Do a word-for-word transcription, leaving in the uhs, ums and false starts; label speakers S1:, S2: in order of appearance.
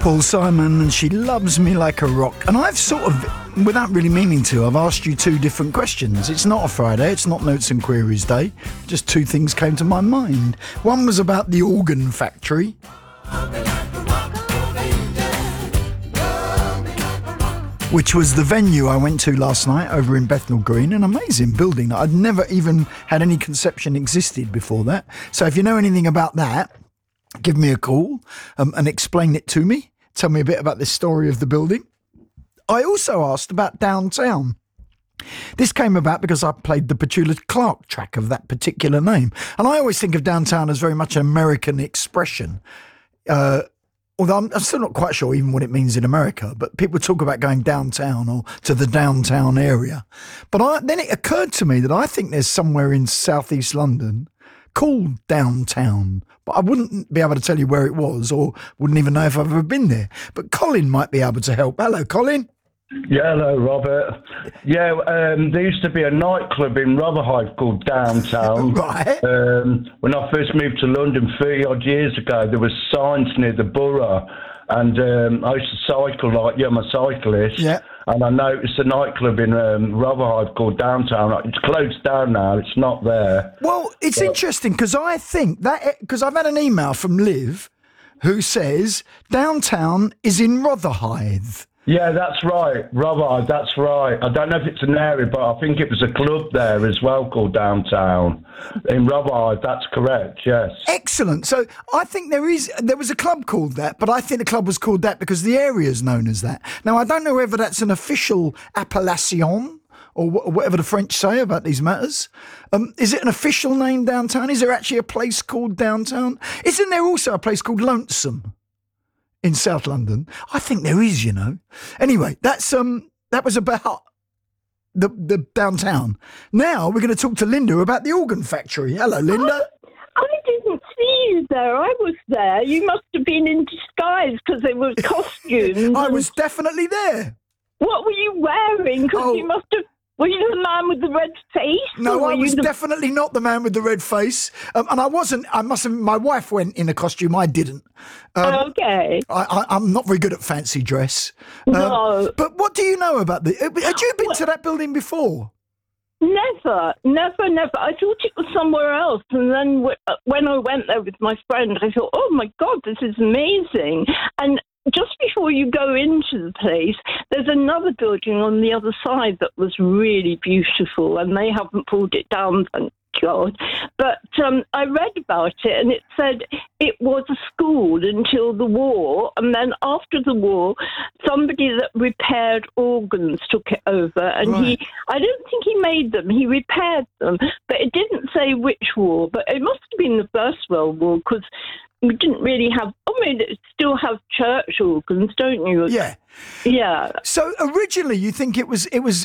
S1: Paul Simon, and She Loves Me Like a Rock. And I've sort of, without really meaning to, I've asked you two different questions. It's not a Friday, it's not Notes and Queries Day. Just two things came to my mind. One was about the Organ Factory. Which was the venue I went to last night over in Bethnal Green, an amazing building that I'd never even had any conception existed before that. So if you know anything about that, give me a call um, and explain it to me. Tell me a bit about the story of the building. I also asked about Downtown. This came about because I played the Petula Clark track of that particular name. And I always think of Downtown as very much an American expression. Uh, although I'm, I'm still not quite sure even what it means in America, but people talk about going downtown or to the downtown area. But I, then it occurred to me that I think there's somewhere in southeast London called Downtown, but I wouldn't be able to tell you where it was or wouldn't even know if I've ever been there. But Colin might be able to help. Hello, Colin.
S2: Yeah, hello, Robert. Yeah, um, there used to be a nightclub in Rotherhithe called Downtown.
S1: Right.
S2: Um, when I first moved to London thirty odd years ago, there was signs near the borough, and um, I used to cycle like, yeah, I'm a cyclist.
S1: Yeah.
S2: And I noticed a nightclub in um, Rotherhithe called Downtown. It's closed down now. It's not there.
S1: Well, it's but interesting because I think that, because I've had an email from Liv who says Downtown is in Rotherhithe.
S2: Yeah, that's right. Rotherhithe, that's right. I don't know if it's an area, but I think it was a club there as well called Downtown. In Rotherhithe, that's correct, yes.
S1: Excellent. So I think there is, there was a club called that, but I think the club was called that because the area is known as that. Now, I don't know whether that's an official appellation or wh- whatever the French say about these matters. Um, is it an official name, Downtown? Is there actually a place called Downtown? Isn't there also a place called Lonesome in South London? I think there is, you know. Anyway, that's um that was about the the Downtown. Now we're going to talk to Linda about the Organ Factory. Hello, Linda.
S3: I, I didn't see you there. I was there. You must have been in disguise because there were costumes.
S1: I was definitely there.
S3: What were you wearing? Because
S1: Oh.
S3: you must have... Were you the man with the red face?
S1: No,
S3: or
S1: I
S3: were
S1: was
S3: you the...
S1: definitely not the man with the red face, um, and I wasn't. I must have. My wife went in a costume. I didn't. Um,
S3: Okay.
S1: I, I, I'm not very good at fancy dress. Um,
S3: No.
S1: But what do you know about the? Had you been to that building before?
S3: Never, never, never. I thought it was somewhere else. And then w- when I went there with my friend, I thought, oh, my God, this is amazing. And just before you go into the place, there's another building on the other side that was really beautiful, and they haven't pulled it down, thank God. But um, I read about it, and it said it was a school until the war, and then after the war, somebody that repaired organs took it over, and
S1: Right.
S3: he, I don't think he made them, he repaired them, but it didn't say which war, but it must have been the First World War, because we didn't really have, I mean, still have church organs, don't you?
S1: Yeah.
S3: Yeah.
S1: So originally, you think it was it was